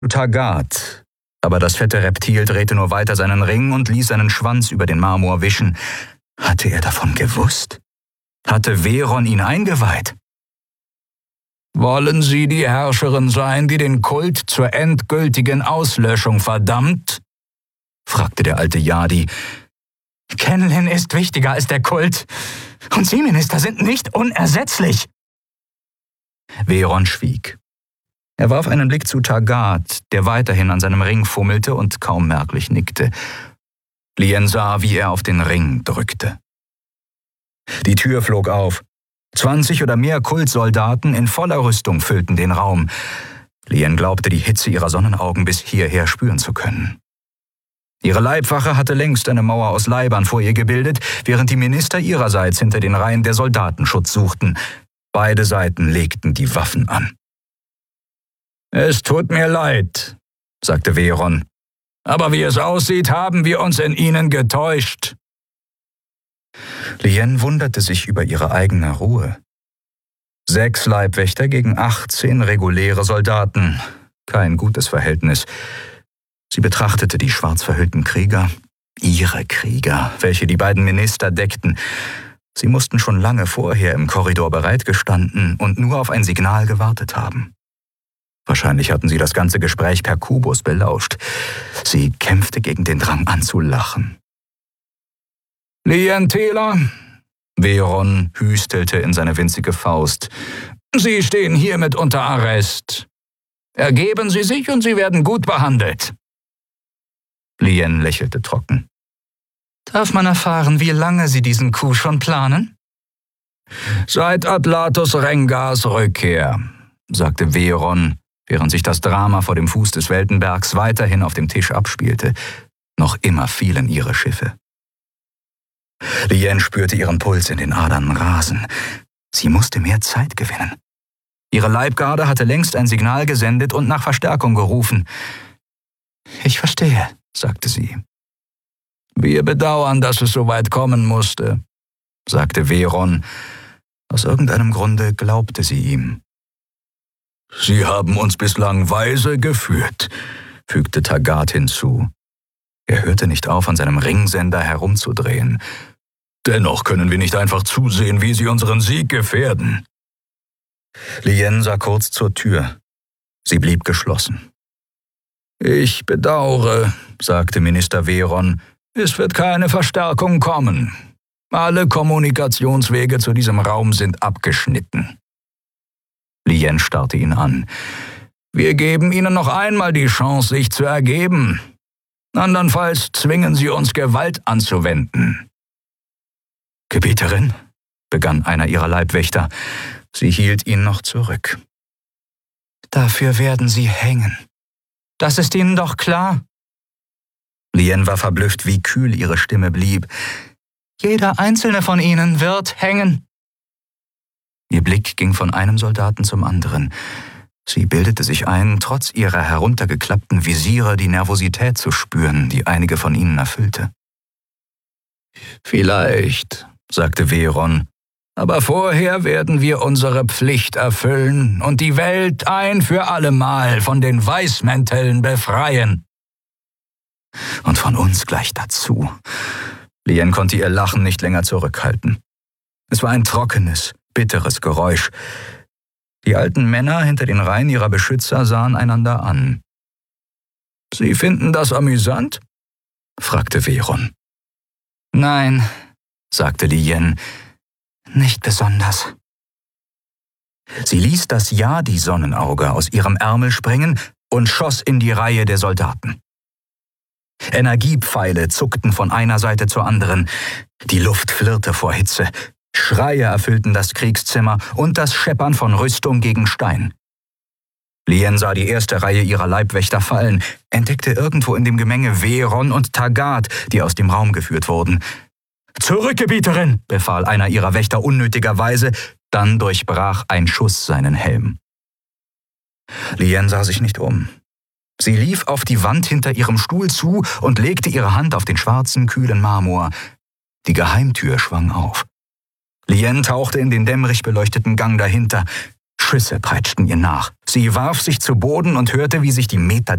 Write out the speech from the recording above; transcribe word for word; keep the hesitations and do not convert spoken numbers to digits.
Taggart. Aber das fette Reptil drehte nur weiter seinen Ring und ließ seinen Schwanz über den Marmor wischen. Hatte er davon gewusst? Hatte Veron ihn eingeweiht? »Wollen Sie die Herrscherin sein, die den Kult zur endgültigen Auslöschung verdammt?« fragte der alte Yadi. »Kenlin ist wichtiger als der Kult. Und Sie, Minister, sind nicht unersetzlich.« Veron schwieg. Er warf einen Blick zu Taggart, der weiterhin an seinem Ring fummelte und kaum merklich nickte. Lien sah, wie er auf den Ring drückte. Die Tür flog auf. Zwanzig oder mehr Kultsoldaten in voller Rüstung füllten den Raum. Lien glaubte, die Hitze ihrer Sonnenaugen bis hierher spüren zu können. Ihre Leibwache hatte längst eine Mauer aus Leibern vor ihr gebildet, während die Minister ihrerseits hinter den Reihen der Soldaten Schutz suchten. Beide Seiten legten die Waffen an. »Es tut mir leid«, sagte Veron. »Aber wie es aussieht, haben wir uns in Ihnen getäuscht.« Lien wunderte sich über ihre eigene Ruhe. Sechs Leibwächter gegen achtzehn reguläre Soldaten. Kein gutes Verhältnis. Sie betrachtete die schwarz verhüllten Krieger, ihre Krieger, welche die beiden Minister deckten. Sie mussten schon lange vorher im Korridor bereitgestanden und nur auf ein Signal gewartet haben. Wahrscheinlich hatten sie das ganze Gespräch per Kubus belauscht. Sie kämpfte gegen den Drang an zu lachen. »Lien Taylor«, Veron hüstelte in seine winzige Faust, »Sie stehen hiermit unter Arrest. Ergeben Sie sich und Sie werden gut behandelt.« Lien lächelte trocken. »Darf man erfahren, wie lange Sie diesen Coup schon planen?« »Seit Atlatus Rengars Rückkehr«, sagte Veron, während sich das Drama vor dem Fuß des Weltenbergs weiterhin auf dem Tisch abspielte. Noch immer fielen ihre Schiffe. Lien spürte ihren Puls in den Adern rasen. Sie musste mehr Zeit gewinnen. Ihre Leibgarde hatte längst ein Signal gesendet und nach Verstärkung gerufen. »Ich verstehe«, sagte sie. »Wir bedauern, dass es so weit kommen musste«, sagte Veron. Aus irgendeinem Grunde glaubte sie ihm. »Sie haben uns bislang weise geführt«, fügte Taggart hinzu. Er hörte nicht auf, an seinem Ringsender herumzudrehen. »Dennoch können wir nicht einfach zusehen, wie Sie unseren Sieg gefährden.« Lien sah kurz zur Tür. Sie blieb geschlossen. »Ich bedauere«, sagte Minister Veron, »es wird keine Verstärkung kommen. Alle Kommunikationswege zu diesem Raum sind abgeschnitten.« Lien starrte ihn an. »Wir geben Ihnen noch einmal die Chance, sich zu ergeben. Andernfalls zwingen Sie uns, Gewalt anzuwenden.« »Gebieterin«, begann einer ihrer Leibwächter. Sie hielt ihn noch zurück. »Dafür werden Sie hängen. Das ist Ihnen doch klar?« Lien war verblüfft, wie kühl ihre Stimme blieb. »Jeder einzelne von Ihnen wird hängen.« Ihr Blick ging von einem Soldaten zum anderen. Sie bildete sich ein, trotz ihrer heruntergeklappten Visiere die Nervosität zu spüren, die einige von ihnen erfüllte. »Vielleicht«, sagte Veron, »aber vorher werden wir unsere Pflicht erfüllen und die Welt ein für allemal von den Weißmänteln befreien.« »Und von uns gleich dazu.« Lien konnte ihr Lachen nicht länger zurückhalten. Es war ein trockenes, bitteres Geräusch. Die alten Männer hinter den Reihen ihrer Beschützer sahen einander an. »Sie finden das amüsant?« fragte Veron. »Nein«, sagte Lien, »nicht besonders.« Sie ließ das Yadi-Sonnenauge aus ihrem Ärmel springen und schoss in die Reihe der Soldaten. Energiepfeile zuckten von einer Seite zur anderen. Die Luft flirrte vor Hitze. Schreie erfüllten das Kriegszimmer und das Scheppern von Rüstung gegen Stein. Lien sah die erste Reihe ihrer Leibwächter fallen, entdeckte irgendwo in dem Gemenge Veron und Taggart, die aus dem Raum geführt wurden. »Zurück, Gebieterin«, befahl einer ihrer Wächter unnötigerweise, dann durchbrach ein Schuss seinen Helm. Lien sah sich nicht um. Sie lief auf die Wand hinter ihrem Stuhl zu und legte ihre Hand auf den schwarzen, kühlen Marmor. Die Geheimtür schwang auf. Lien tauchte in den dämmerig beleuchteten Gang dahinter. Schüsse peitschten ihr nach. Sie warf sich zu Boden und hörte, wie sich die Meter